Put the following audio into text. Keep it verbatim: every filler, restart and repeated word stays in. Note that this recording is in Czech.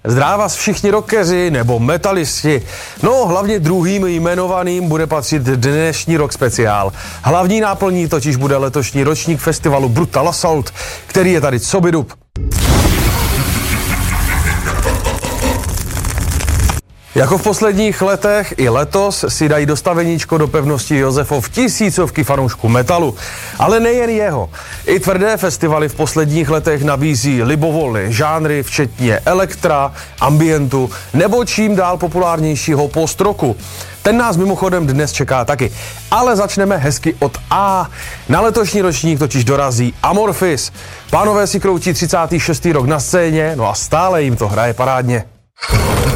Zdráva všichni rockeři nebo metalisti. No, hlavně druhým jmenovaným bude patřit dnešní rock speciál. Hlavní náplní totiž bude letošní ročník festivalu Brutal Assault, který je tady co by dub. Jako v posledních letech i letos si dají dostaveníčko do pevnosti Josefov tisícovky fanoušků metalu. Ale nejen jeho. I tvrdé festivaly v posledních letech nabízí libovolné žánry, včetně elektra, ambientu nebo čím dál populárnějšího post-rocku. Ten nás mimochodem dnes čeká taky. Ale začneme hezky od A. Na letošní ročník totiž dorazí Amorphis. Pánové si kroutí třicátý šestý rok na scéně, no a stále jim to hraje parádně.